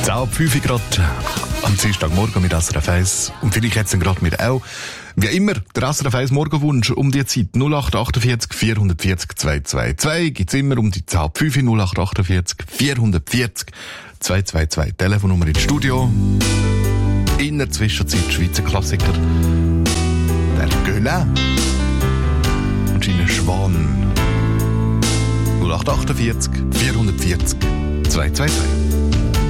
Ab 5 Uhr gerade am Dienstagmorgen mit SRF 1. Und vielleicht jetzt gerade mit auch, wie immer, der SRF 1 Morgenwunsch um die Zeit 0848 440 222. Gibt's immer um die Zahl 5 0848 440 222. Telefonnummer ins Studio. In der Zwischenzeit Schweizer Klassiker. Der Gueulin. Und seine Schwan. 0848 440 222.